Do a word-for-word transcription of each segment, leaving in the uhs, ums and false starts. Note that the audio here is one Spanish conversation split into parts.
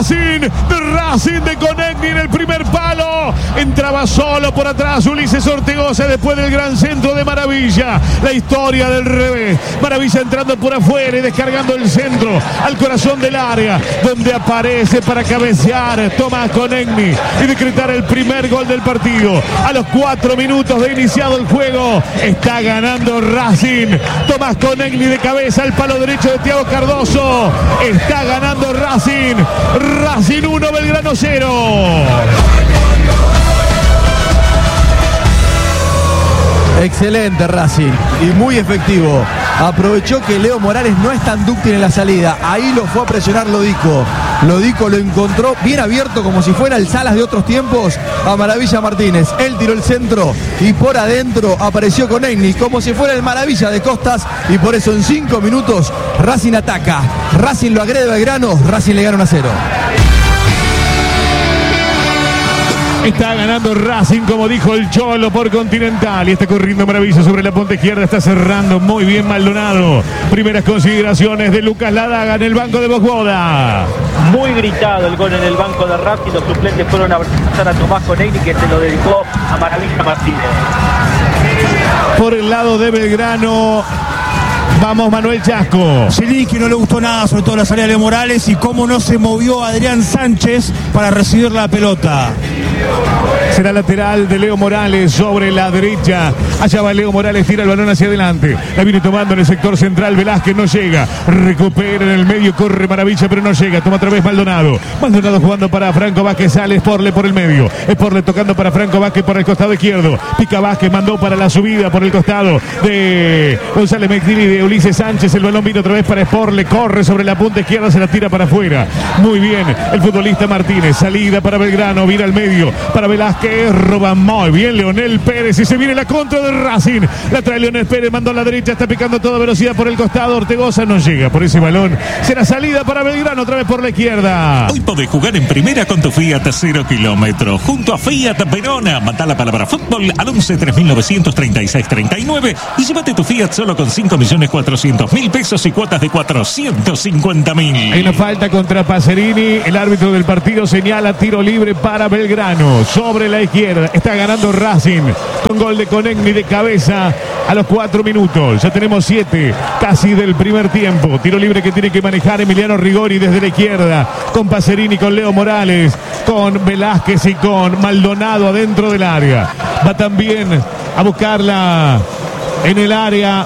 Racing, de Racing de Conegni en el primer palo. Entraba solo por atrás Ulises Ortegoza después del gran centro de Maravilla. La historia del revés. Maravilla entrando por afuera y descargando el centro al corazón del área, donde aparece para cabecear Tomás Conegni y decretar el primer gol del partido. A los cuatro minutos de iniciado el juego, está ganando Racing. Tomás Conegni de cabeza al palo derecho de Thiago Cardoso. Está ganando Racing. Racing uno, Belgrano cero. Excelente Racing y muy efectivo. Aprovechó que Leo Morales no es tan dúctil en la salida. Ahí lo fue a presionar Lodico. Lodico lo encontró bien abierto como si fuera el Salas de otros tiempos a Maravilla Martínez. Él tiró el centro y por adentro apareció Conegni como si fuera el Maravilla de Costas, y por eso en cinco minutos Racing ataca. Racing lo agrede a Belgrano. Racing le gana uno a cero. Está ganando Racing, como dijo el Cholo, por Continental. Y está corriendo Maravilla sobre la punta izquierda. Está cerrando muy bien Maldonado. Primeras consideraciones de Lucas Ladaga en el banco de Bosboda. Muy gritado el gol en el banco de Racing. Los suplentes fueron a abrazar a Tomás Conegni, que se lo dedicó a Maravilla Martínez. Por el lado de Belgrano, vamos Manuel Chasco. Zielinski no le gustó nada, sobre todo la salida de Leo Morales, y cómo no se movió Adrián Sánchez para recibir la pelota. Será lateral de Leo Morales sobre la derecha. Allá va Leo Morales, tira el balón hacia adelante. La viene tomando en el sector central. Velázquez no llega. Recupera en el medio, corre Maravilla, pero no llega. Toma otra vez Maldonado. Maldonado jugando para Franco Vázquez. Sale Sporle por el medio. Sporle tocando para Franco Vázquez por el costado izquierdo. Pica Vázquez, mandó para la subida por el costado de González Mectini, de Ulises Sánchez. El balón vino otra vez para Sporle. Corre sobre la punta izquierda, se la tira para afuera. Muy bien el futbolista Martínez. Salida para Belgrano, vira al medio para Velázquez. Roba muy bien Leonel Pérez y se viene la contra de Racing. La trae Leonel Pérez, mandó a la derecha, está picando a toda velocidad por el costado. Ortegoza no llega por ese balón. Será salida para Belgrano, otra vez por la izquierda. Hoy podés jugar en primera con tu Fiat cero kilómetros junto a Fiat Verona. Manda la palabra fútbol al once tres mil novecientos treinta y seis treinta y nueve y llévate tu Fiat solo con cinco millones cuatrocientos mil pesos y cuotas de cuatrocientos cincuenta mil. Hay una falta contra Pacerini. El árbitro del partido señala tiro libre para Belgrano sobre la izquierda. Está ganando Racing con gol de Conegni de cabeza a los cuatro minutos. Ya tenemos siete casi del primer tiempo. Tiro libre que tiene que manejar Emiliano Rigori desde la izquierda, con Pacerini, con Leo Morales, con Velázquez y con Maldonado adentro del área. Va también a buscarla en el área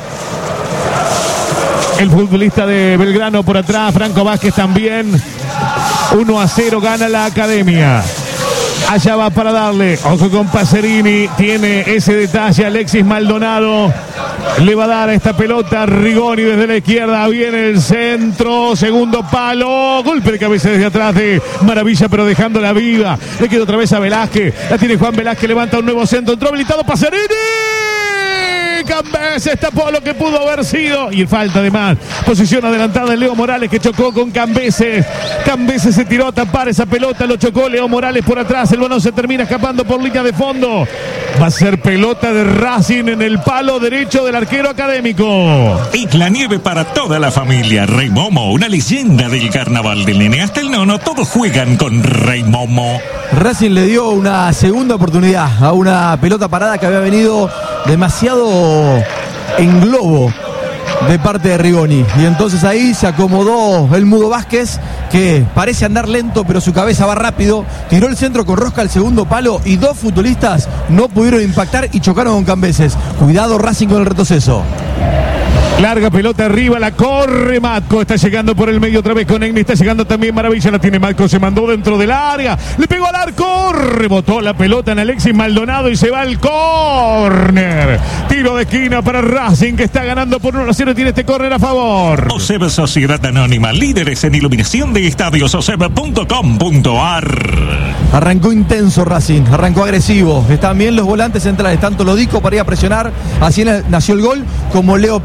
el futbolista de Belgrano por atrás, Franco Vázquez también. uno a cero gana la Academia. Allá va para darle, ojo con Pacerini, tiene ese detalle Alexis Maldonado, le va a dar a esta pelota Rigoni desde la izquierda, viene el centro, segundo palo, golpe de cabeza desde atrás de Maravilla, pero dejando la viva, le queda otra vez a Velázquez, la tiene Juan Velázquez, levanta un nuevo centro, entró habilitado Pacerini. Cambeses tapó lo que pudo haber sido y falta además. Posición adelantada de Leo Morales, que chocó con Cambeses. Cambeses se tiró a tapar esa pelota, lo chocó Leo Morales por atrás. El balón se termina escapando por línea de fondo. Va a ser pelota de Racing en el palo derecho del arquero académico. Es la nieve para toda la familia. Rey Momo, una leyenda del carnaval. Del nene hasta el nono, todos juegan con Rey Momo. Racing le dio una segunda oportunidad a una pelota parada que había venido demasiado en globo de parte de Rigoni, y entonces ahí se acomodó el Mudo Vázquez, que parece andar lento pero su cabeza va rápido, tiró el centro con rosca al segundo palo y dos futbolistas no pudieron impactar y chocaron con Cambeses. Cuidado Racing con el retroceso. Larga pelota arriba, la corre Matco, está llegando por el medio otra vez con Egni, está llegando también Maravilla, la tiene Matco, se mandó dentro del área, le pegó al arco, rebotó la pelota en Alexis Maldonado y se va al córner. Tiro de esquina para Racing, que está ganando por uno a cero, tiene este córner a favor. OSEB Sociedad Anónima, líderes en iluminación de estadios, oseb punto com punto ar. Arrancó intenso Racing, arrancó agresivo, están bien los volantes centrales, tanto Lodico para ir a presionar, así nació el gol, como Leo Pérez.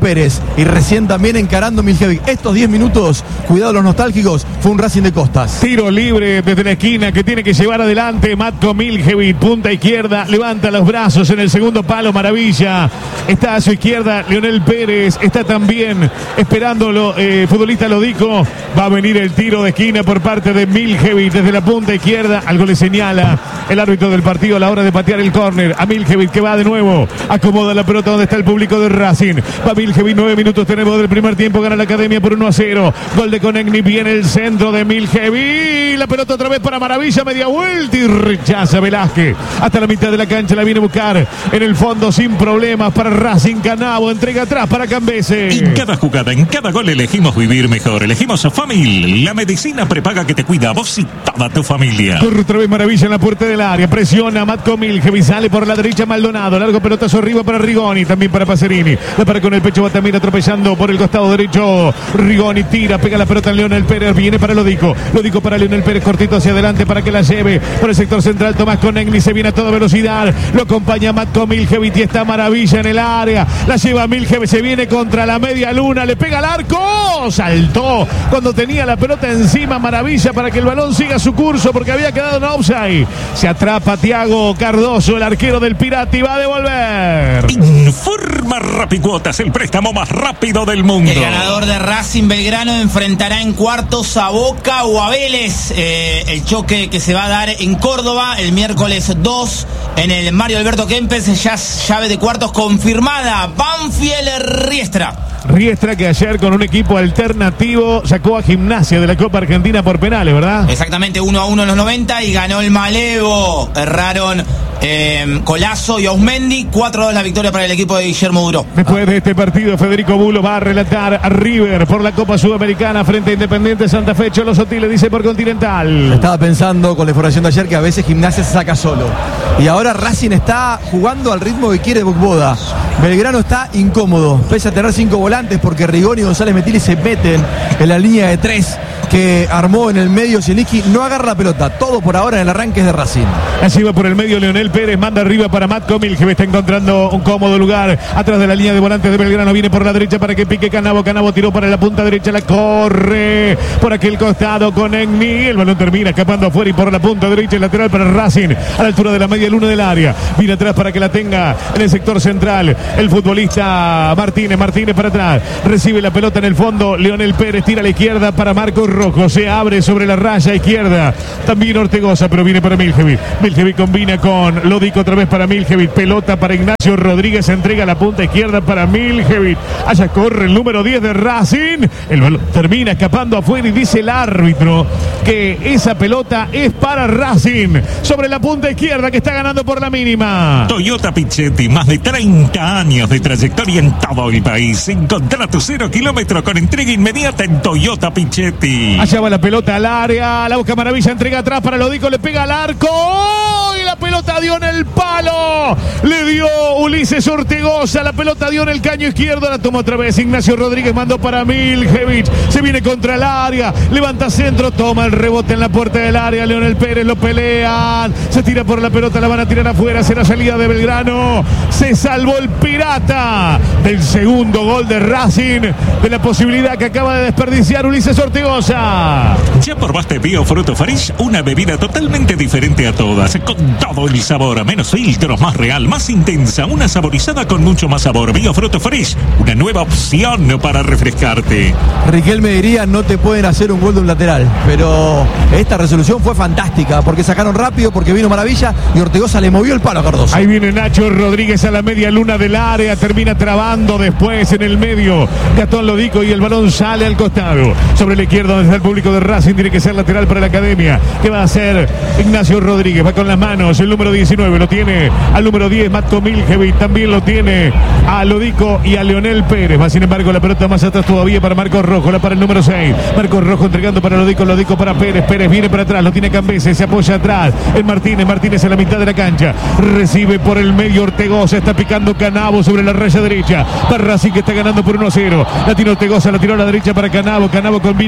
minutos y recién también encarando Miljevic. Estos diez minutos, cuidado los nostálgicos, fue un Racing de costas. Tiro libre desde la esquina que tiene que llevar adelante Matko Miljevic, punta izquierda, levanta los brazos en el segundo palo, maravilla. Está a su izquierda Leonel Pérez, está también esperándolo, eh, futbolista Lodico. Va a venir el tiro de esquina por parte de Miljevic desde la punta izquierda. Algo le señala el árbitro del partido a la hora de patear el córner a Miljevic, que va de nuevo, acomoda la pelota donde está el público de Racing. Va Miljevic, nueve minutos tenemos del primer tiempo, gana la Academia por uno a cero. Gol de Konechny, viene el centro de Miljevic, la pelota otra vez para Maravilla, media vuelta y rechaza Velázquez. Hasta la mitad de la cancha la viene a buscar en el fondo sin problemas para Racing. Canavo, entrega atrás para Cambese. En cada jugada, en cada gol elegimos vivir mejor. Elegimos a Famil, la medicina prepaga que te cuida a vos y toda tu familia. Corre otra vez Maravilla en la puerta del área, presiona a Matko Miljevic, sale por la derecha Maldonado, largo pelotazo arriba para Rigoni, también para Pacerini, la para con el pecho, va también atropellando por el costado derecho. Rigoni tira, pega la pelota en Leonel Pérez, viene para Lodico, Lodico para Leonel Pérez, cortito hacia adelante para que la lleve por el sector central. Tomás Konechny se viene a toda velocidad, lo acompaña Matko Miljevic y está Maravilla en el área, la lleva Miljevic, se viene contra la media luna, le pega al arco, saltó cuando tenía la pelota encima Maravilla para que el balón siga su curso porque había quedado en offside. Se atrapa Thiago Cardoso, el arquero del Pirata, y va a devolver. Informa Rapicuotas, el préstamo más rápido del mundo. El ganador de Racing Belgrano enfrentará en cuartos a Boca o a Vélez. Eh, el choque que se va a dar en Córdoba el miércoles dos en el Mario Alberto Kempes. Ya llave de cuartos confirmada. Banfield Riestra. Riestra, que ayer con un equipo alternativo sacó a Gimnasia de la Copa Argentina por penales, ¿verdad? Exactamente, uno a uno en los noventa y ganó el Malevo. Erraron eh, Colazo y Ausmendi. cuatro a dos la victoria para el equipo de Guillermo Duró. Después de este partido, Federico Bulo va a relatar a River por la Copa Sudamericana frente a Independiente Santa Fe. Cholo Sotil le dice por Continental. Estaba pensando con la información de ayer que a veces Gimnasia se saca solo. Y ahora Racing está jugando al ritmo que quiere Boda. Belgrano está incómodo, pese a tener cinco volantes, porque Rigoni y González Metili se meten en la línea de tres que armó en el medio Zielinski. No agarra la pelota, todo por ahora en el arranque es de Racing. Así va por el medio Leonel Pérez, manda arriba para Matko Miljevic, está encontrando un cómodo lugar atrás de la línea de volantes de Belgrano. Viene por la derecha para que pique Canavo, Canavo tiró para la punta derecha, la corre por aquel costado Konechny, el balón termina escapando afuera y por la punta derecha el lateral para Racing a la altura de la media luna del área. Viene atrás para que la tenga en el sector central el futbolista Martínez, Martínez para atrás, recibe la pelota en el fondo, Leonel Pérez tira a la izquierda para Marcos Rojo, se abre sobre la raya izquierda, también Ortegoza, pero viene para Miljevic, Miljevic combina con Lodico otra vez para Miljevic, pelota para Ignacio Rodríguez, entrega la punta izquierda para Miljevic, allá corre el número diez de Racing, el balón termina escapando afuera y dice el árbitro que esa pelota es para Racing, sobre la punta izquierda que está ganando por la mínima. Toyota Pichetti, más de treinta años de trayectoria en todo el país. Encontrá tu cero kilómetro con entrega inmediata en Toyota Pichetti. Allá va la pelota al área, la busca Maravilla, entrega atrás para Lodico, le pega al arco, ¡oh! Y la pelota dio en el palo, le dio Ulises Ortegoza, la pelota dio en el caño izquierdo, la toma otra vez Ignacio Rodríguez, mandó para Miljevic, se viene contra el área, levanta centro, toma el rebote en la puerta del área, Leonel Pérez, lo pelean, se tira por la pelota, la van a tirar afuera, será salida de Belgrano, se salvó el Pirata del segundo gol de Racing, de la posibilidad que acaba de desperdiciar Ulises Ortegoza. ¿Ya probaste Bio Fruto Fresh? Una bebida totalmente diferente a todas, con todo el sabor, menos filtros, más real, más intensa, una saborizada con mucho más sabor. Bio Fruto Fresh, una nueva opción para refrescarte. Riquelme diría, no te pueden hacer un gol de un lateral, pero esta resolución fue fantástica, porque sacaron rápido, porque vino Maravilla y Ortegoza le movió el palo a Cardoso. Ahí viene Nacho Rodríguez a la media luna del área, termina trabando después en el medio Gastón Lodico y el balón sale al costado. Sobre la izquierda donde está el público de Racing, tiene que ser lateral para la Academia. ¿Qué va a hacer Ignacio Rodríguez? Va con las manos, el número diecinueve lo tiene al número diez, Matko Miljevic, también lo tiene a Lodico y a Leonel Pérez. Va sin embargo la pelota más atrás todavía para Marcos Rojo, la para el número seis. Marcos Rojo entregando para Lodico, Lodico para Pérez, Pérez viene para atrás, lo tiene Cambese, se apoya atrás. El Martínez, Martínez en la mitad de la cancha, recibe por el medio Ortegoza, está picando Canavo sobre la raya derecha. Para Racing que está ganando por uno a cero. La tiró Ortegoza, la tiró a la derecha para Canavo, Canavo combina con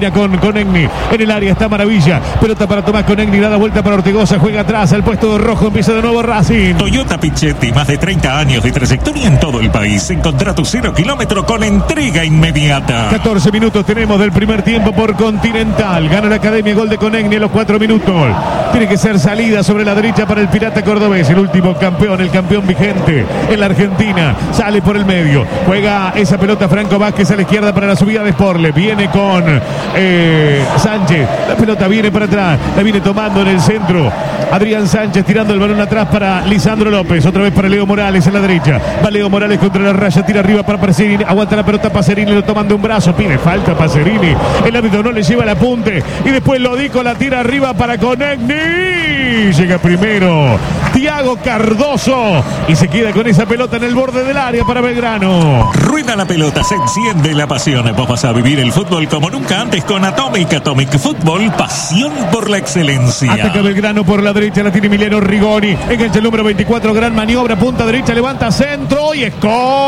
Conegni. En el área está Maravilla. Pelota para Tomás Conegni. Da la vuelta para Ortigosa. Juega atrás al puesto rojo. Empieza de nuevo Racing. Toyota Pichetti, más de treinta años de trayectoria en todo el país. Encontrá tu cero kilómetro con entrega inmediata. catorce minutos tenemos del primer tiempo por Continental. Gana la Academia, gol de Conegni a los cuatro minutos. Tiene que ser salida sobre la derecha para el Pirata Cordobés, el último campeón, el campeón vigente en la Argentina. Sale por el medio. Juega esa pelota Franco Vázquez a la izquierda para la subida de Sporle. Viene con eh, Sánchez. La pelota viene para atrás. La viene tomando en el centro. Adrián Sánchez tirando el balón atrás para Lisandro López. Otra vez para Leo Morales en la derecha. Va Leo Morales contra la raya. Tira arriba para Pacerini. Aguanta la pelota Pacerini. Lo toman de un brazo. Pide falta Pacerini. El árbitro no le lleva el apunte. Y después Lodico la tira arriba para Conegni. Llega primero Thiago Cardoso y se queda con esa pelota en el borde del área para Belgrano. Rueda la pelota, se enciende la pasión. Vos vas a vivir el fútbol como nunca antes con Atomic. Atomic Fútbol, pasión por la excelencia. Ataca Belgrano por la derecha, la tiene Emiliano Rigoni. Engancha el número veinticuatro, gran maniobra, punta derecha, levanta centro y es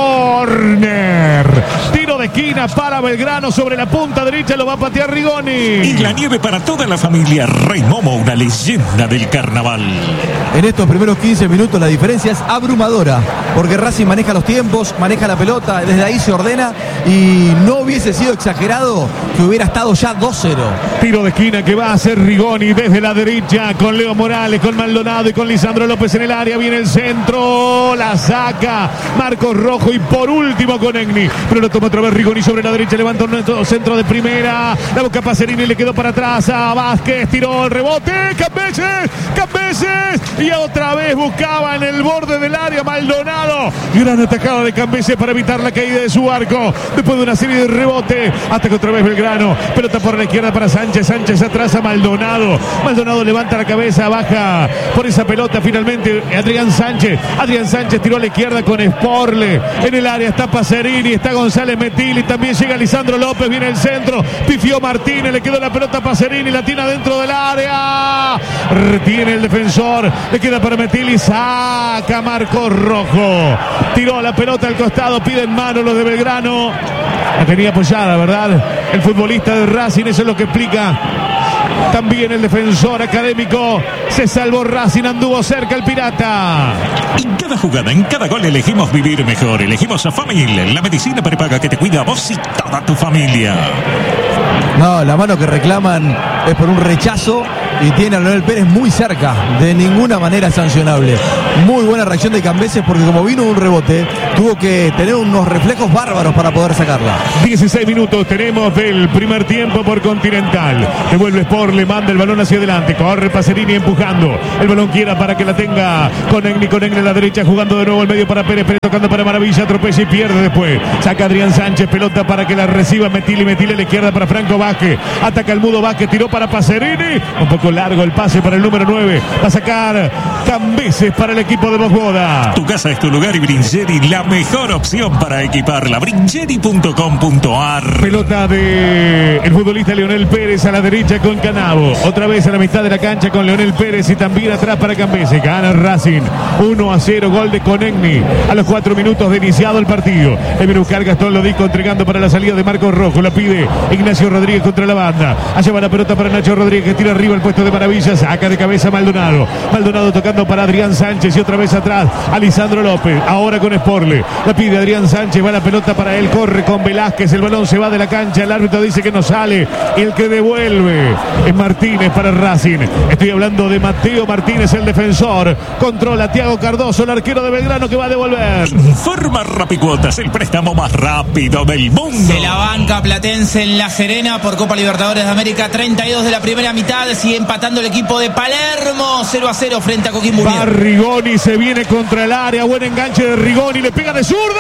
córner. Tiro de esquina para Belgrano sobre la punta derecha, lo va a patear Rigoni. Y la nieve para toda la familia. Rey Momo, una leyenda del carnaval. En estos primeros quince minutos la diferencia es abrumadora, porque Racing maneja los tiempos, maneja la pelota, desde ahí se ordena y no hubiese sido exagerado que hubiera estado ya dos cero. Tiro de esquina que va a hacer Rigoni desde la derecha con Leo Morales, con Maldonado y con Lisandro López en el área. Viene el centro, la saca Marcos Rojo y por último Conegni. Pero lo toma otra vez Rigoni sobre la derecha, levanta un centro de primera. La busca Pacerini, le quedó para atrás a Vázquez, tiró el rebote. Cambeses, Cambeses y otra vez buscaba en el borde del área Maldonado. Gran atacada de Cambeses para evitar la caída de su arco. Después de una serie de rebote, ataca otra vez Belgrano. Pelota por la izquierda para Sánchez. Sánchez atrás a Maldonado. Maldonado levanta la cabeza, baja por esa pelota finalmente Adrián Sánchez. Adrián Sánchez tiró a la izquierda con Sporle. En el área está Pacerini, está González Metilli. También llega Lisandro López, viene el centro. Pifió Martínez, le quedó la pelota a Pacerini, la tiene dentro del área. Retiene el defensor, le queda para Metilli, saca Marcos Rojo. Tiró la pelota al costado, piden mano los de Belgrano. La tenía apoyada, ¿verdad? El futbolista de Racing, eso es lo que explica también el defensor académico. Se salvó Racing, anduvo cerca el Pirata. En cada jugada, en cada gol elegimos vivir mejor. Elegimos a Famil, la medicina prepaga que te cuida a vos y toda tu familia. No, la mano que reclaman es por un rechazo y tiene a Leonel Pérez muy cerca, de ninguna manera sancionable. Muy buena reacción de Cambeses porque como vino un rebote, tuvo que tener unos reflejos bárbaros para poder sacarla. dieciséis minutos tenemos del primer tiempo por Continental. Devuelve Sport, le manda el balón hacia adelante. Corre Pacerini empujando. El balón quiera para que la tenga Conegni. Conegni a la derecha jugando de nuevo el medio para Pérez. Pérez tocando para Maravilla. Atropella y pierde después. Saca Adrián Sánchez. Pelota para que la reciba Metilli. Metilli a la izquierda para Franco Vázquez. Ataca el mudo Vázquez. Tiró para Pacerini. Un poco largo el pase para el número nueve. Va a sacar Cambeses para el equipo de Bosboda. Tu casa es tu lugar y Bringeri la mejor opción para equiparla. Bringeri punto com punto ar. Pelota de el futbolista Leonel Pérez a la derecha con Canavo. Otra vez a la mitad de la cancha con Leonel Pérez y también atrás para Cambeses. Gana Racing uno a cero. Gol de Conegni a los cuatro minutos de iniciado el partido. El viene a buscar Gastón Lodico entregando para la salida de Marcos Rojo. La pide Ignacio Rodríguez contra la banda. Allá va la pelota para Nacho Rodríguez que tira arriba el puesto de Maravilla. Saca de cabeza Maldonado. Maldonado tocando para Adrián Sánchez y otra vez atrás a Lisandro López. Ahora con Sporle. La pide Adrián Sánchez. Va la pelota para él. Corre con Velázquez. El balón se va de la cancha. El árbitro dice que no sale. El que devuelve es Martínez para Racing. Estoy hablando de Mateo Martínez, el defensor. Controla Thiago Cardoso, el arquero de Belgrano que va a devolver. Informa Rapicuotas, el préstamo más rápido del mundo. Se la banca Platense en La Serena por Copa Libertadores de América. treinta y dos de la primera mitad. Sigue empatando el equipo de Palermo. cero a cero frente a Coquimbo Unido. Va Rigoni, se viene contra el área. Buen enganche de Rigoni. Le pega de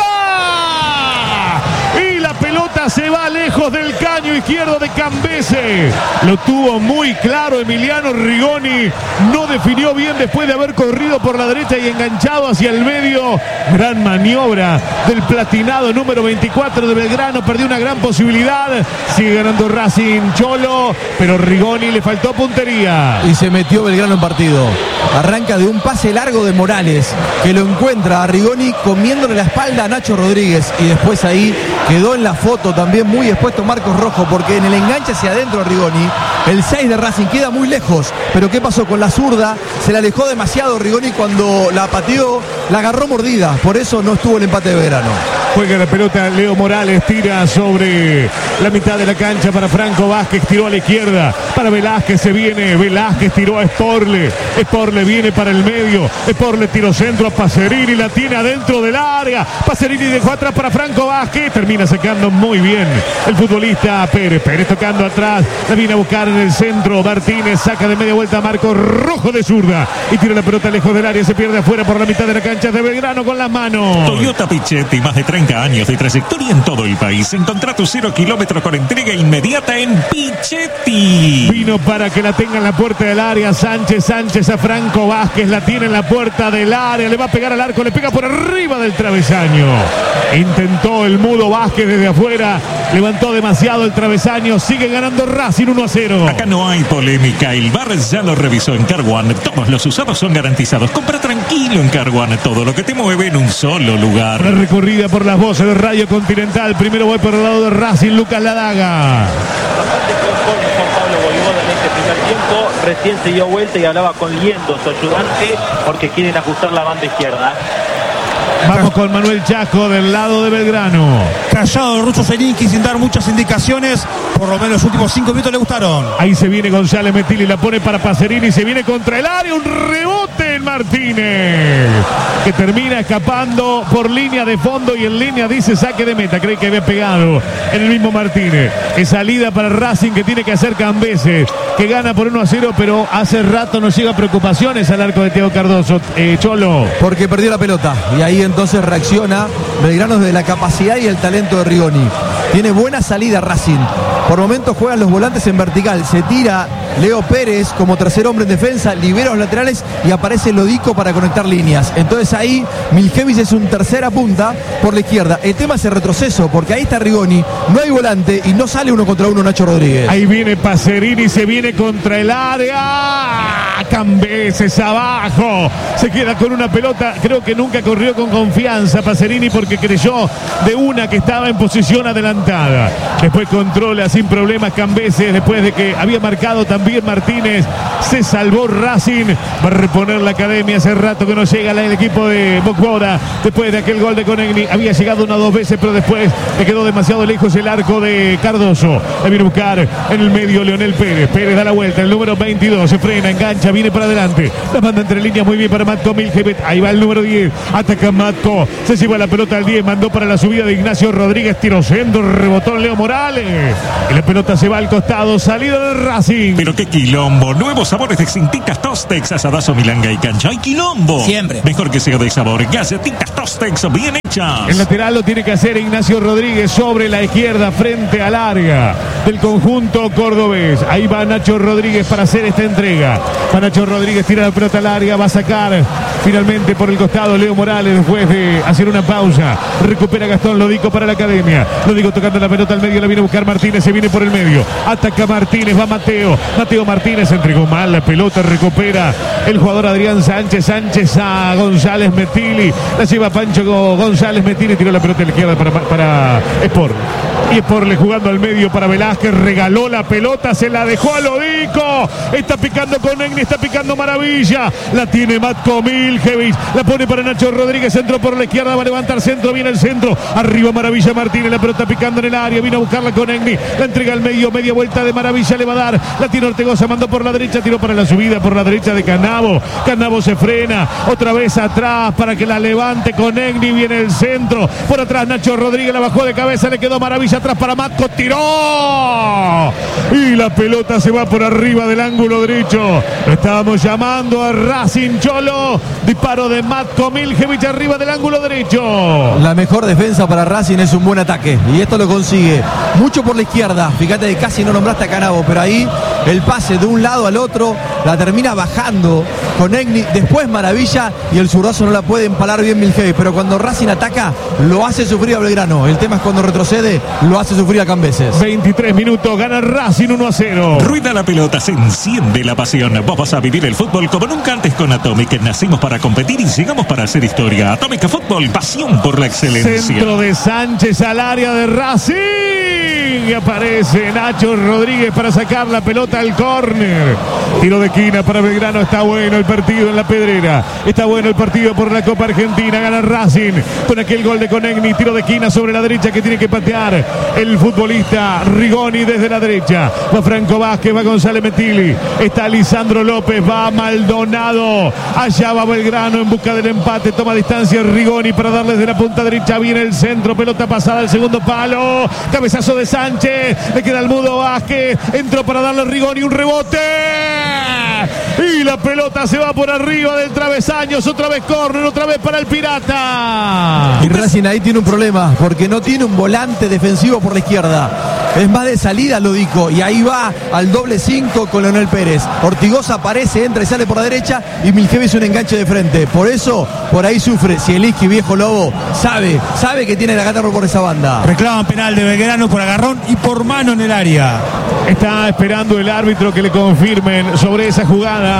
zurda. Y la pelota se va lejos del caño izquierdo de Cambeses. Lo tuvo muy claro Emiliano Rigoni. No definió bien después de haber corrido por la derecha y enganchado hacia el medio. Gran maniobra del platinado número veinticuatro de Belgrano. Perdió una gran posibilidad. Sigue ganando Racing Cholo, pero Rigoni le faltó puntería. Y se metió Belgrano en partido. Arranca de un pase largo de Morales, que lo encuentra a Rigoni comiéndole la espalda a Nacho Rodríguez. Y después ahí quedó quedó en la foto también muy expuesto Marcos Rojo, porque en el enganche hacia adentro Rigoni, el seis de Racing queda muy lejos, pero ¿qué pasó con la zurda? Se le alejó demasiado Rigoni cuando la pateó, la agarró mordida, por eso no estuvo el empate de Belgrano. Juega la pelota Leo Morales, tira sobre la mitad de la cancha para Franco Vázquez, tiró a la izquierda, para Velázquez se viene, Velázquez tiró a Sporle, Sporle viene para el medio, Sporle tiró centro a Pacerini, la tiene adentro del área, Pacerini dejó atrás para Franco Vázquez, termina sacando muy bien el futbolista Pérez, Pérez tocando atrás, la viene a buscar en el centro, Martínez saca de media vuelta a Marcos Rojo de zurda y tira la pelota lejos del área, se pierde afuera por la mitad de la cancha de Belgrano con las manos. Toyota Pichetti, más de treinta años de trayectoria en todo el país. Encontrá tu cero kilómetros con entrega inmediata en Pichetti. Vino para que la tenga en la puerta del área Sánchez, Sánchez a Franco Vázquez, la tiene en la puerta del área, le va a pegar al arco, le pega por arriba del travesaño. Intentó el mudo Vázquez desde afuera, levantó demasiado el travesaño, sigue ganando Racing uno a cero. Acá no hay polémica, el bar ya lo revisó en Car One, todos los usados son garantizados. Compra tranquilo en Car One, todo lo que te mueve en un solo lugar. La recorrida por las voces de Radio Continental, primero voy por el lado de Racing, Lucas Ladaga. Recién se dio vuelta y hablaba con Liendo, su ayudante, porque quieren ajustar la banda izquierda. Vamos con Manuel Chasco del lado de Belgrano. Callado Rucho Zelinski sin dar muchas indicaciones. Por lo menos los últimos cinco minutos le gustaron. Ahí se viene González Metili, la pone para Pacerini, se viene contra el área, un rebote en Martínez, que termina escapando por línea de fondo y en línea dice saque de meta. Cree que había pegado en el mismo Martínez. Es salida para Racing que tiene que hacer Cambeses, que gana por uno a cero, pero hace rato nos llega preocupaciones al arco de Teo Cardoso. Eh, Cholo. Porque perdió la pelota y ahí entonces reacciona Belgrano desde la capacidad y el talento de Rigoni. Tiene buena salida Racing. Por momentos juegan los volantes en vertical. Se tira Leo Pérez como tercer hombre en defensa, libera los laterales y aparece Lodico para conectar líneas. Entonces ahí Miljevic es un tercera punta por la izquierda. El tema es el retroceso, porque ahí está Rigoni, no hay volante y no sale uno contra uno Nacho Rodríguez. Ahí viene Pacerini, se viene contra el área. Cambeses abajo. Se queda con una pelota. Creo que nunca corrió con confianza Pacerini porque creyó de una que estaba en posición adelantada. Después controla sin problemas Cambeses, después de que había marcado también Martínez. Se salvó Racing. Va a reponer la academia. Hace rato que no llega el equipo de Bocbora. Después de aquel gol de Conegni. Había llegado una o dos veces, pero después le quedó demasiado lejos el arco de Cardoso. La viene a buscar en el medio Leonel Pérez. Pérez da la vuelta. El número veintidós se frena, engancha, viene para adelante. La manda entre líneas muy bien para Matko Miljevic. Ahí va el número diez. Ataca Matko. Se lleva la pelota al diez. Mandó para la subida de Ignacio Rodríguez. Tiro centro. Rebotó Leo Morales. Y la pelota se va al costado. Salida de Racing. Pero qué quilombo. Nuevos sabores de Cintitas Tostex, asadazo, milanga y cancha. ¡Ay, quilombo! Siempre. Mejor que sea de sabor. Galletitas Tostex bien hechas. El lateral lo tiene que hacer Ignacio Rodríguez sobre la izquierda frente al área del conjunto cordobés. Ahí va Nacho Rodríguez para hacer esta entrega. Va Nacho Rodríguez, tira la pelota al área, va a sacar finalmente por el costado Leo Morales después de hacer una pausa. Recupera Gastón Lodico para la academia. Lodico tocando la pelota al medio, la viene a buscar Martínez, se viene por el medio. Ataca Martínez, va Mateo. Mateo Martínez entregó mal la pelota, recupera el jugador Adrián Sánchez. Sánchez a González Metili. La lleva Pancho González Metili, tiró la pelota a la izquierda para, para Sport. Y Sporle jugando al medio para Velázquez, regaló la pelota, se la dejó a Lodico. Está picando con Egni, está picando Maravilla. La tiene Matko Miljevic, la pone para Nacho Rodríguez, centro por la izquierda, va a levantar centro, viene el centro. Arriba Maravilla Martínez, la pelota picando en el área, vino a buscarla con Egni. La entrega al medio, media vuelta de Maravilla, le va a dar. La tiene Ortegoza, mandó por la derecha, tiró para la subida por la derecha de Canavo. Canavo se frena, otra vez atrás para que la levante con Egni, viene el centro. Por atrás Nacho Rodríguez, la bajó de cabeza, le quedó Maravilla atrás para Matko, tiró y la pelota se va por arriba del ángulo derecho. Estábamos llamando a Racing, Cholo. Disparo de Matko Miljevic arriba del ángulo derecho. La mejor defensa para Racing es un buen ataque y esto lo consigue mucho por la izquierda. Fíjate que casi no nombraste a Canavo, pero ahí el pase de un lado al otro la termina bajando con Egni, después Maravilla y el zurdazo no la puede empalar bien Milhevi, pero cuando Racing ataca lo hace sufrir a Belgrano. El tema es cuando retrocede lo hace sufrir a Cambeses. veintitrés minutos, gana Racing uno a cero. Rueda la pelota, se enciende la pasión. Vos vas a vivir el fútbol como nunca antes con Atomic. Nacimos para competir y llegamos para hacer historia. Atomic Fútbol, pasión por la excelencia. Centro de Sánchez al área de Racing. Y aparece Nacho Rodríguez para sacar la pelota al córner. Tiro de esquina para Belgrano. Está bueno el partido en la Pedrera. Está bueno el partido por la Copa Argentina. Gana Racing con aquel gol de Conegni. Tiro de esquina sobre la derecha que tiene que patear el futbolista Rigoni desde la derecha. Va Franco Vázquez, va González Metilli. Está Lisandro López, va Maldonado. Allá va Belgrano en busca del empate. Toma distancia Rigoni para darles de la punta derecha. Viene el centro. Pelota pasada al segundo palo. Cabezazo de Sánchez. Le queda al mudo Vázquez. Entró para darle a Rigoni un rebote. Y la pelota se va por arriba del travesaño. Otra vez córner, otra vez para el Pirata. Y Racing ahí tiene un problema porque no tiene un volante defensivo por la izquierda. Es más de salida Lodico. Y ahí va al doble cinco con Leonel Pérez. Ortigosa aparece, entra y sale por la derecha. Y Milhevi es un enganche de frente. Por eso, por ahí sufre. Zielinski, viejo lobo, sabe, sabe que tiene la gata por esa banda. Reclaman penal de Belgrano por agarrón y por mano en el área. Está esperando el árbitro que le confirmen sobre esa jugada.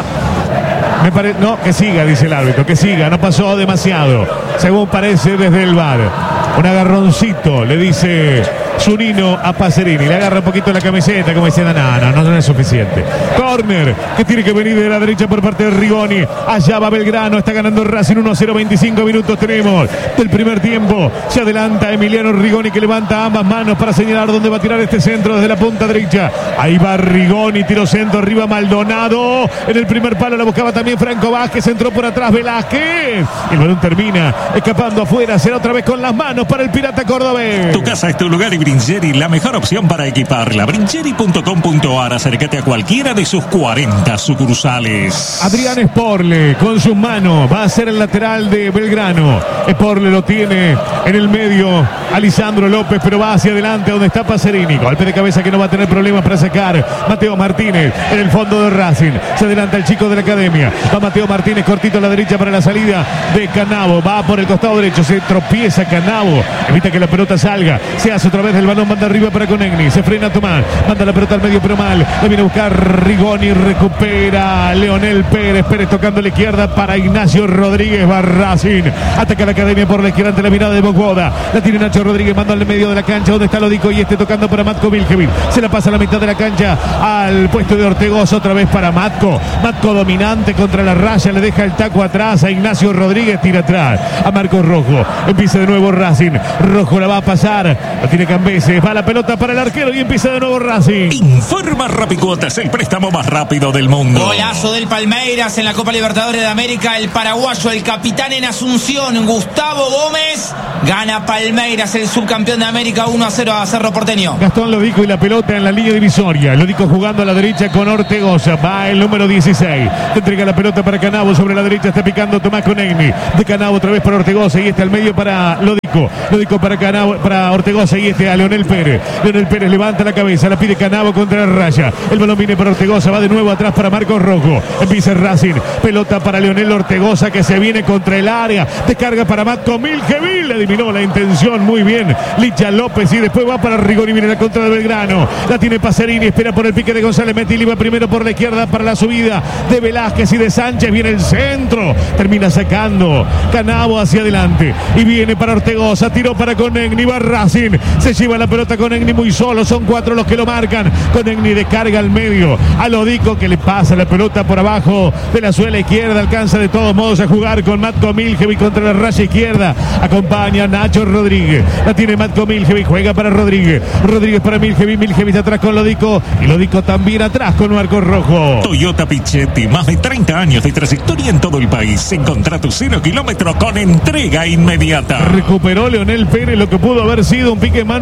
Me pare... No, que siga, dice el árbitro, que siga, no pasó demasiado, según parece desde el V A R. Un agarroncito, le dice Zunino a Pacerini, le agarra un poquito la camiseta como diciendo, no, no, no, no es suficiente. Córner, que tiene que venir de la derecha por parte de Rigoni. Allá va Belgrano, está ganando Racing uno a cero, veinticinco minutos tenemos del primer tiempo. Se adelanta Emiliano Rigoni que levanta ambas manos para señalar dónde va a tirar este centro desde la punta derecha. Ahí va Rigoni, tiro centro, arriba Maldonado. En el primer palo la buscaba también Franco Vázquez, entró por atrás Velázquez. El balón termina escapando afuera, será otra vez con las manos para el Pirata cordobés. Tu casa es tu lugar y Bringeri, la mejor opción para equiparla. Bringeri punto com punto ar, acércate a cualquiera de sus cuarenta sucursales. Adrián Sporle con sus manos va a ser el lateral de Belgrano. Sporle lo tiene en el medio a Lisandro López, pero va hacia adelante donde está Pacerini. Golpe de cabeza que no va a tener problemas para sacar Mateo Martínez en el fondo de Racing. Se adelanta el chico de la academia. Va Mateo Martínez cortito a la derecha para la salida de Canavo. Va por el costado derecho, se tropieza Canavo, evita que la pelota salga. Se hace otra vez el balón, manda arriba para Conegni. Se frena Tomás, manda la pelota al medio pero mal. La viene a buscar Rigoni, recupera Leonel Pérez. Pérez tocando la izquierda para Ignacio Rodríguez. Va Racing, ataca la academia por la izquierda ante la mirada de Bogoda. La tiene Nacho Rodríguez, manda al medio de la cancha donde está Lodico y este tocando para Matko Miljevic. Se la pasa a la mitad de la cancha al puesto de Ortegoza, otra vez para Matko. Matko dominante contra la raya, le deja el taco atrás a Ignacio Rodríguez, tira atrás a Marcos Rojo. Empieza de nuevo Racing. Rojo la va a pasar, la tiene Cambeses, va la pelota para el arquero y empieza de nuevo Racing. Informa Rapicuotas, el préstamo más rápido del mundo. Golazo del Palmeiras en la Copa Libertadores de América. El paraguayo, el capitán en Asunción, Gustavo Gómez, gana Palmeiras, el subcampeón de América, uno a cero a Cerro Porteño. Gastón Lodico y la pelota en la línea divisoria. Lodico jugando a la derecha con Ortegoza. Va el número dieciséis. Te entrega la pelota para Canavo sobre la derecha. Está picando Tomás Conegni. De Canavo otra vez para Ortegoza y este al medio para Lodico. Lodico para Canavo, para Ortegoza y este a Leonel Pérez. Leonel Pérez levanta la cabeza, la pide Canavo contra la raya. El balón viene para Ortegoza, va de nuevo atrás para Marcos Rojo. Empieza Racing. Pelota para Leonel Ortegoza que se viene contra el área. Descarga para Matko Miljevic. Le adivinó la intención muy bien Licha López y después va para Rigoni. Viene la contra de Belgrano. La tiene Pacerini. Espera por el pique de González Metilli. Va primero por la izquierda para la subida de Velázquez y de Sánchez. Viene el centro. Termina sacando Canavo hacia adelante. Y viene para Ortegoza. Tiró para Conegni. Va Racing. Se lleva la pelota Conegni muy solo. Son cuatro los que lo marcan. Conegni descarga al medio. A Lodico que le pasa la pelota por abajo de la suela izquierda. Alcanza de todos modos a jugar con Matko Miljevic contra la raya izquierda. Acompaña Nacho Rodríguez. La tiene Matko Miljevic. Juega para Rodríguez. Rodríguez para Miljevic. Miljevic atrás con Lodico. Y Lodico también atrás con Marcos Rojo. Toyota Pichetti, más de treinta años de trayectoria en todo el país. Encontrá tu cero kilómetro con entrega inmediata. Recuperó Leonel Pérez lo que pudo haber sido un pique mano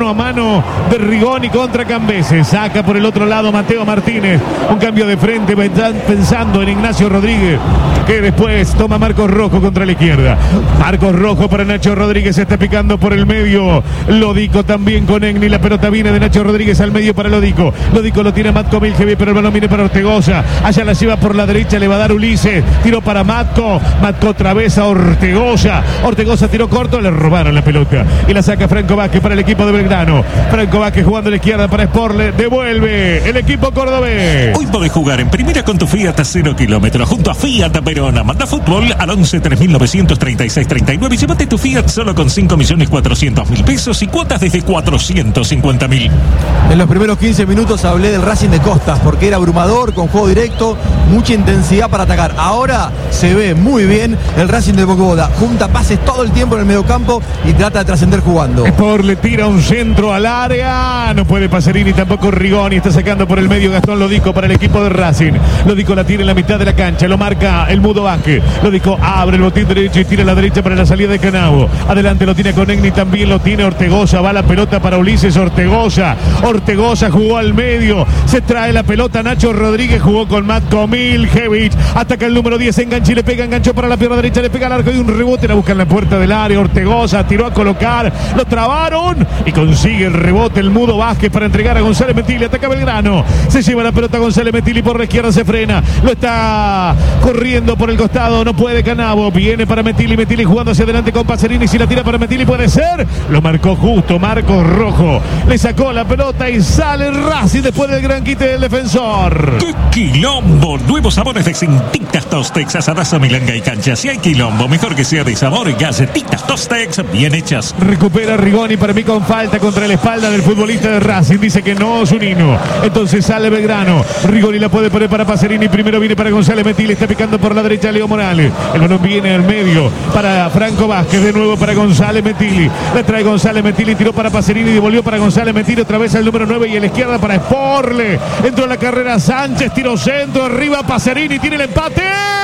mano a mano de Rigoni contra Cambeses. Saca por el otro lado Mateo Martínez. Un cambio de frente pensando en Ignacio Rodríguez, que después toma Marcos Rojo contra la izquierda. Marcos Rojo para Nacho Rodríguez, se está picando por el medio. Lodico también con Egni. La pelota viene de Nacho Rodríguez al medio para Lodico. Lodico lo tiene Matko Miljevi, pero el balón viene para Ortegoza. Allá la lleva por la derecha, le va a dar Ulises. Tiró para Matko. Matko otra vez a Ortegoza. Ortegoza tiró corto, le robaron la pelota. Y la saca Franco Vázquez para el equipo de Belgrano. Franco Vázquez jugando a la izquierda para Sporle. Devuelve el equipo cordobés. Hoy podés jugar en primera con tu Fiat a cero kilómetros junto a Fiat Verona. Manda fútbol al once tres mil novecientos treinta y seis treinta y nueve y llévate tu Fiat solo con cinco millones cuatrocientos mil pesos y cuotas desde cuatrocientos cincuenta mil. En los primeros quince minutos hablé del Racing de Costas porque era abrumador, con juego directo, mucha intensidad para atacar. Ahora se ve muy bien el Racing de Bogotá. Junta pases todo el tiempo en el mediocampo y trata de trascender jugando. Sport le tira un centro al área. No puede Pacerini, tampoco Rigoni. Está sacando por el medio Gastón Lodico para el equipo de Racing. Lodico la tiene en la mitad de la cancha. Lo marca el Mudo Vázquez. Lodico abre el botín derecho y tira a la derecha para la salida de Canavo. Adelante lo tiene con Egni, también lo tiene Ortegoza. Va la pelota para Ulises Ortegoza. Ortegoza jugó al medio. Se trae la pelota Nacho Rodríguez. Jugó con Matko Miljevic. Ataca el número diez. Engancha y le pega. Enganchó para la pierna derecha. Le pega al arco y un rebote. La busca en la puerta del área. Ortegoza tiró a colocar. Lo trabaron y consigue el rebote el Mudo Vázquez para entregar a González Metilli. Ataca Belgrano. Se lleva la pelota González Metilli por la izquierda. Se frena. Lo está corriendo por el costado. No puede Canavo. Viene para Metilli. Metilli jugando hacia adelante con Pacerini. Si la tira para Metilli puede ser. Lo marcó justo Marcos Rojo. Le sacó la pelota y sale Racing después del gran quite del defensor. ¡Qué quilombo! Nuevos sabores de Galletitas Tostex, asadazo, milanga y cancha. Si hay quilombo, mejor que sea de sabor. Galletitas Tostex, bien hechas. Recupera Rigoni, para mí con falta contra la espalda del futbolista de Racing. Dice que no, Zunino. Entonces sale Belgrano. Rigoni la puede poner para Pacerini. Primero viene para González Metilli. Está picando por la derecha Leo Morales. El balón viene al medio para Franco Vázquez. De nuevo para González Metilli. La trae González Metilli. Tiró para Pacerini. Devolvió para González Metilli. Otra vez al número nueve y a la izquierda para Sporle. Entró la carrera Sánchez. Tiro centro. Arriba Pacerini. Tiene el empate.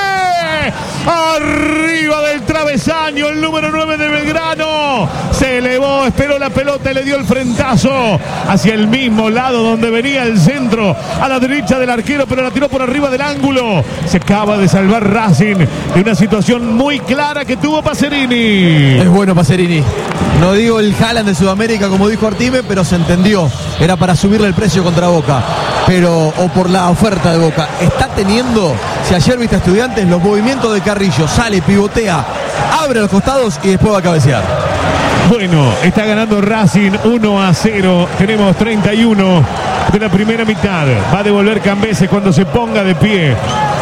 Arriba del travesaño el número nueve de Belgrano. Se elevó, esperó la pelota y le dio el frentazo hacia el mismo lado donde venía el centro, a la derecha del arquero, pero la tiró por arriba del ángulo. Se acaba de salvar Racing de una situación muy clara que tuvo Pacerini. Es bueno Pacerini. No digo el Haaland de Sudamérica como dijo Artime, pero se entendió. Era para subirle el precio contra Boca. Pero, o por la oferta de Boca. Está teniendo, si ayer viste a Estudiantes, los movimientos de Carrillo. Sale, pivotea, abre los costados y después va a cabecear. Bueno, está ganando Racing uno a cero. Tenemos treinta y uno de la primera mitad. Va a devolver Cambeses cuando se ponga de pie.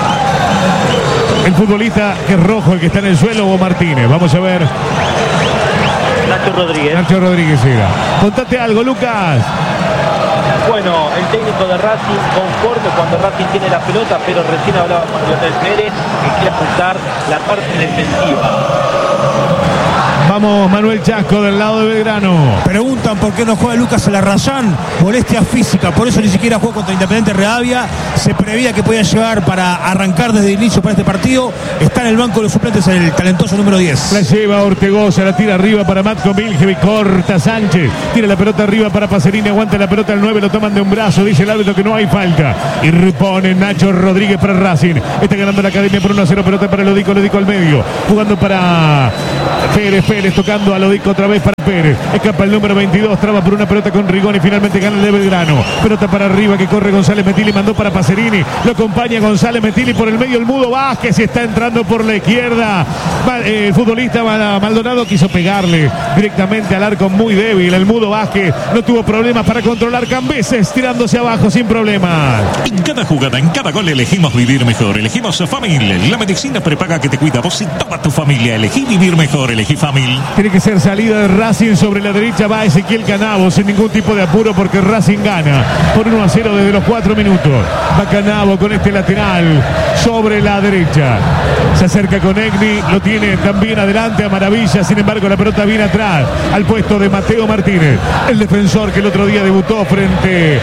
El futbolista que es rojo, el que está en el suelo, o Martínez. Vamos a ver. Nacho Rodríguez. Nacho Rodríguez era. Contate algo, Lucas. Bueno, el técnico de Racing conforme cuando Racing tiene la pelota, pero recién hablaba con Lionel Pérez que quiere apuntar la parte defensiva. Vamos, Manuel Chasco del lado de Belgrano. Preguntan por qué no juega Lucas Alarrayán. Molestia física, por eso ni siquiera jugó contra Independiente Rivadavia. Se preveía que podía llegar para arrancar desde el inicio para este partido. Está en el banco de los suplentes el talentoso número diez. La lleva Ortegoza, la tira arriba para Matko Miljevic, corta Sánchez. Tira la pelota arriba para Pacerini, aguanta la pelota al nueve, lo toman de un brazo, dice el árbitro que no hay falta. Y repone Nacho Rodríguez para Racing. Está ganando la academia por uno a cero, pelota para Lodico, Lodico al medio. Jugando para Pérez, Pérez tocando a Lodico otra vez para Pérez. Escapa el número veintidós, traba por una pelota con Rigoni, finalmente gana el de Belgrano. Pelota para arriba que corre González Metilli, mandó para Pacerini. Lo acompaña González Metilli por el medio, el Mudo Vázquez está entrando por la izquierda. El eh, futbolista Maldonado quiso pegarle directamente al arco, muy débil. El Mudo Vázquez no tuvo problemas para controlar Cambeses, tirándose abajo sin problemas. En cada jugada, en cada gol elegimos vivir mejor. Elegimos Famil, la medicina prepaga que te cuida vos y toda tu familia. Elegí vivir mejor, elegí Famil. Tiene que ser salida de Racing. Sobre la derecha va Ezequiel Canavo sin ningún tipo de apuro porque Racing gana por uno a cero desde los cuatro minutos. Va Canavo con este lateral sobre la derecha. Se acerca con Egni, lo tiene también adelante a Maravilla, sin embargo la pelota viene atrás al puesto de Mateo Martínez, el defensor que el otro día debutó frente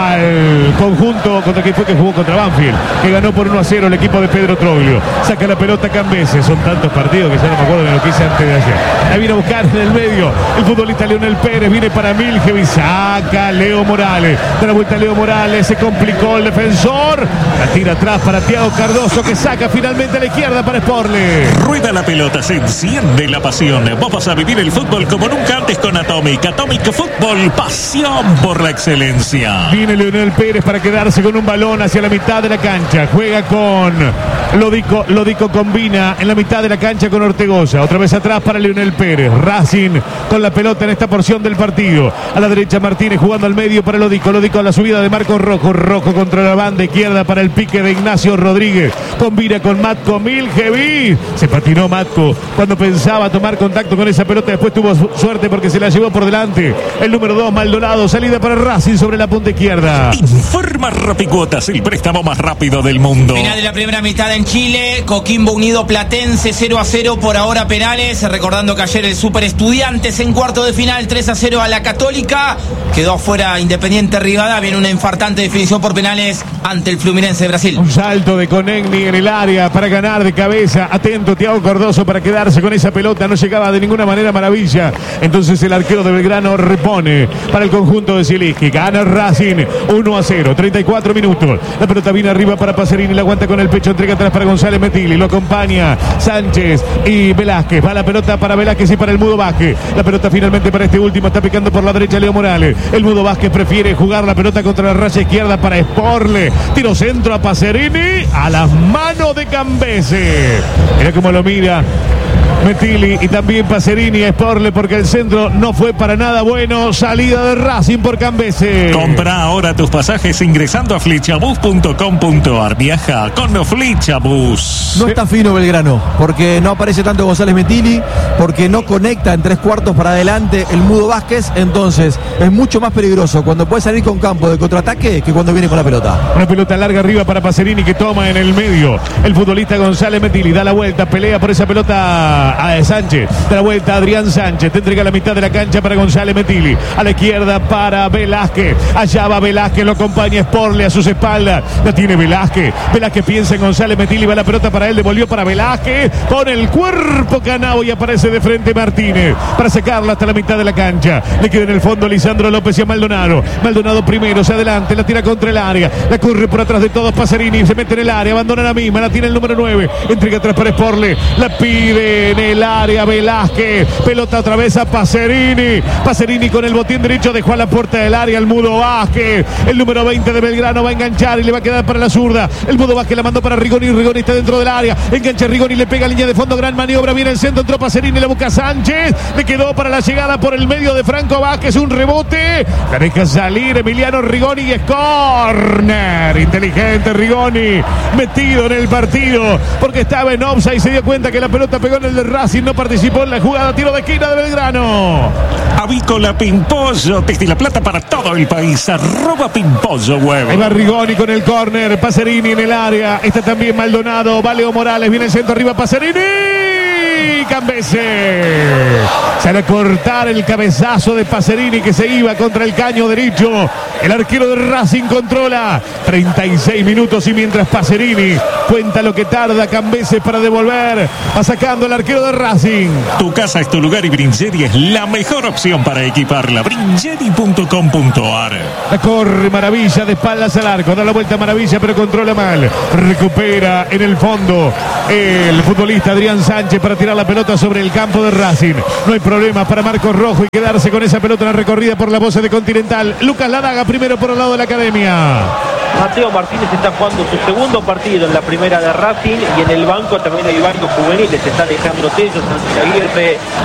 al conjunto contra quien fue que jugó contra Banfield, que ganó por uno a cero el equipo de Pedro Troglio. Saca la pelota Cambese, son tantos partidos que ya no me acuerdo de lo que hice antes de ayer. La viene a buscar en el medio el futbolista Leonel Pérez, viene para Miljevic, saca Leo Morales, da la vuelta Leo Morales, se complicó el defensor, la tira atrás para Thiago Cardoso, que saca finalmente a la izquierda para Sporle. Rueda la pelota, se enciende la pasión. Vos vas a vivir el fútbol como nunca antes con Atomic. Atomic Fútbol, pasión por la excelencia. Viene Leonel Pérez para quedarse con un balón hacia la mitad de la cancha. Juega con Lodico, Lodico combina en la mitad de la cancha con Ortegoza. Otra vez atrás para Leonel Pérez. Racing con la pelota en esta porción del partido. A la derecha Martínez jugando al medio para Lodico. Lodico a la subida de Marcos Rojo. Rojo contra la banda izquierda para el pique de Ignacio Rodríguez. Combina con Matko Miljevic. Se patinó Matko cuando pensaba tomar contacto con esa pelota. Después tuvo suerte porque se la llevó por delante el número dos Maldonado. Salida para Racing sobre la punta izquierda. Informa Rapicuotas, el préstamo más rápido del mundo. Final de la primera mitad en Chile. Coquimbo Unido Platense cero a cero por ahora penales. Recordando que ayer el Super Estudiantes en cuarto de final tres a cero a la Católica. Quedó afuera Independiente Rivadavia en una infartante definición por penales ante el Fluminense de Brasil. Un salto de Conegni en el área para ganar de cabeza. Atento Thiago Cardoso para quedarse con esa pelota. No llegaba de ninguna manera Maravilla. Entonces el arquero de Belgrano repone para el conjunto de Zielinski. Gana Racing uno a cero. treinta y cuatro minutos. La pelota viene arriba para Pacerini. La aguanta con el pecho. Entrega atrás para González Metilli. Lo acompaña Sánchez y Velázquez. Va la pelota para Velázquez y para el Mudo Vázquez. La pelota finalmente para este último. Está picando por la derecha Leo Morales. El Mudo Vázquez prefiere jugar la pelota contra la raya izquierda para Sporle. Tiro centro a Pacerini. A las manos de Cambese. Mira cómo lo mira Metilli y también Pacerini a Sporle, porque el centro no fue para nada bueno. Salida de Racing por Cambese. Compra ahora tus pasajes ingresando a flechabus punto com punto ar. Viaja con Flechabus. No está fino Belgrano, porque no aparece tanto González Metilli, porque no conecta en tres cuartos para adelante el Mudo Vázquez. Entonces es mucho más peligroso cuando puede salir con campo de contraataque que cuando viene con la pelota. Una pelota larga arriba para Pacerini, que toma en el medio el futbolista González Metilli. Da la vuelta, pelea por esa pelota a Sánchez. Da la vuelta Adrián Sánchez. Te entrega la mitad de la cancha para González Metilli. A la izquierda para Velázquez. Allá va Velázquez, lo acompaña Sporle a sus espaldas. La tiene Velázquez. Velázquez piensa en González Metilli. Va la pelota para él. Devolvió para Velázquez. Con el cuerpo Canao y aparece de frente Martínez para sacarla hasta la mitad de la cancha. Le queda en el fondo Lisandro López y a Maldonado. Maldonado primero, se adelante, la tira contra el área. La corre por atrás de todos Pacerini. Se mete en el área, abandona la misma. La tiene el número nueve. Entrega atrás para Sporle. La pide en el área Velázquez. Pelota otra vez a Pacerini. Pacerini con el botín derecho dejó a la puerta del área el Mudo Vázquez. El número veinte de Belgrano va a enganchar y le va a quedar para la zurda. El Mudo Vázquez la mandó para Rigoni. Rigoni está dentro del área. Engancha Rigoni, le pega línea de fondo. Gran maniobra. Viene el centro. Entró Pacerini. La busca Sánchez. Le quedó para la llegada por el medio de Franco Vázquez. Un rebote. La deja salir Emiliano Rigoni y es córner. Inteligente Rigoni. Metido en el partido porque estaba en offside y se dio cuenta que la pelota pegó en el de Racing. No participó en la jugada. Tiro de esquina de Belgrano. Avícola Pimpollo, desde La Plata para todo el país. Arroba Pimpollo Web. Ahí va Rigoni con el córner. Pacerini en el área. Está también Maldonado. Va Leo Morales. Viene el centro arriba. Pacerini. Cambese. Sale a cortar el cabezazo de Pacerini que se iba contra el caño derecho. El arquero de Racing controla. treinta y seis minutos y mientras Pacerini cuenta lo que tarda Cambese para devolver. Va sacando el arquero de Racing. Tu casa es tu lugar y Bringeri es la mejor opción para equiparla. Bringeri punto com punto ar. La corre Maravilla de espaldas al arco. Da la vuelta Maravilla pero controla mal. Recupera en el fondo el futbolista Adrián Sánchez para tirar la pelota sobre el campo de Racing. No hay problema para Marcos Rojo y quedarse con esa pelota en la recorrida por la voz de Continental. Lucas Ladaga primero por el lado de la academia. Mateo Martínez está jugando su segundo partido en la primera de Racing y en el banco también hay varios juveniles. Está Alejandro Tello, Santi Aguirre,